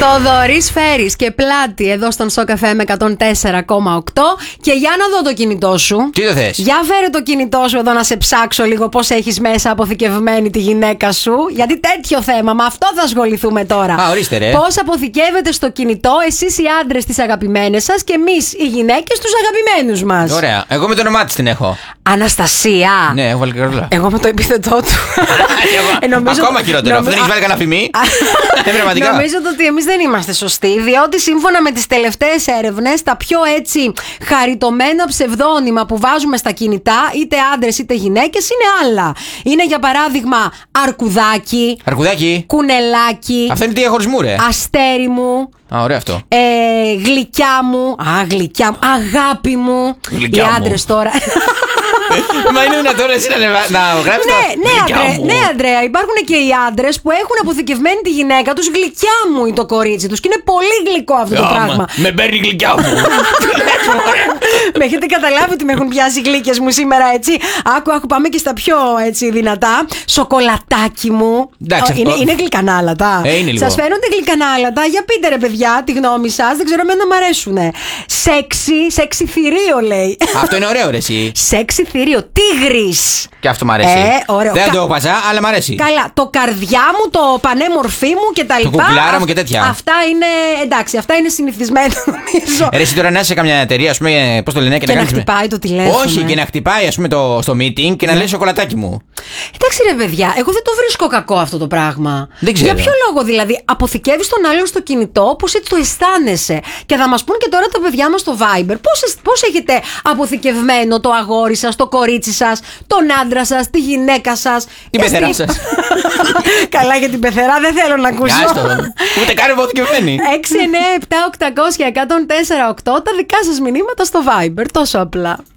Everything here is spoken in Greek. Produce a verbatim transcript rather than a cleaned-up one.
Θοδωρής Φέρης και Πλάτη εδώ στον Σοκ εφ εμ εκατόν τέσσερα κόμμα οκτώ. Και για να δω το κινητό σου. Τι το θες? Για φέρε το κινητό σου εδώ να σε ψάξω λίγο πώς έχεις μέσα αποθηκευμένη τη γυναίκα σου. Γιατί τέτοιο θέμα, με αυτό θα ασχοληθούμε τώρα. Α, ορίστε ρε. Πώς αποθηκεύετε στο κινητό εσείς οι άντρες τις αγαπημένες σας και εμείς οι γυναίκες τους αγαπημένους μας. Ωραία. Εγώ με το όνομά της την έχω. Αναστασία. Ναι, έχω βάλει και καρδούλα. Εγώ με το επίθετό του. ε, νομίζω, ακόμα χειρότερο. Νομι... Αυτό δεν έχει βάλει κανένα φημί. ε, νομίζω ότι εμείς δεν είμαστε σωστοί, διότι σύμφωνα με τις τελευταίες έρευνες, τα πιο έτσι χαριτωμένα ψευδόνυμα που βάζουμε στα κινητά, είτε άντρες είτε γυναίκες, είναι άλλα. Είναι για παράδειγμα αρκουδάκι, αρκουδάκι. κουνελάκι. Αυτό είναι τι διαχωρισμού, ρε. Αστέρι μου. Α, ωραίο αυτό. Ε, γλυκιά μου. Α, γλυκιά μου. Αγάπη μου. Γλυκιά οι άντρες τώρα. Μα είναι δυνατόν εσύ να, να γράψεις ναι, το... ναι, Αντρέ, ναι, Αντρέα, υπάρχουν και οι άντρες που έχουν αποθηκευμένη τη γυναίκα τους γλυκιά μου ή το κορίτσι τους. Και είναι πολύ γλυκό αυτό το πράγμα. Με παίρνει γλυκιά μου. Με έχετε καταλάβει ότι με έχουν πιάσει γλύκες μου σήμερα, έτσι. Άκου, άκου, πάμε και στα πιο έτσι δυνατά. Σοκολατάκι μου. Εντάξει, είναι, αυτό... είναι γλυκανάλατα. Ε, είναι σας φαίνονται γλυκανάλατα? Για πείτε ρε παιδιά τη γνώμη σας. Δεν ξέρω εμένα μου αρέσουνε. Σεξι, σεξι θηρίο λέει. Αυτό είναι ωραίο ρε εσύ. Σεξι θηρίο, τίγρης. Και αυτό μ' αρέσει. Ε, ωραίο. Δεν Κα... το έπαζα, αλλά μ' αρέσει. Καλά. Το καρδιά μου, το πανέμορφή μου και τα λοιπά. Το κουκλάρα μου και τέτοια. Αυτά είναι εντάξει, αυτά είναι συνηθισμένα νομίζω. Ρε εσύ τώρα να είσαι σε καμιά εταιρεία, ας πούμε, πώς το λένε, και, και να, να κάνεις... χτυπάει το τηλέφωνο. Όχι, και να χτυπάει ας πούμε το, στο meeting και να λέει σοκολατάκι μου. Εντάξει ρε παιδιά, εγώ δεν το βρίσκω κακό αυτό το πράγμα. Δεν ξέρω. Για ποιο λόγο δηλαδή? Αποθηκεύεις τον άλλον στο κινητό, πώς έτσι το αισθάνεσαι. Και θα μας πούν και τώρα τα παιδιά μας στο Viber πώς, πώς έχετε αποθηκευμένο το αγόρι σας, το κορίτσι σας, τον άντρα σας, τη γυναίκα σας. Την πεθερά σας. Καλά, για την πεθερά δεν θέλω να ακούσω. Ούτε καν αποθηκευμένη. έξι εννιά επτά οκτώ μηδέν μηδέν εκατόν τέσσερα οκτώ τα δικά σας μηνύματα στο Viber, τόσο απλά.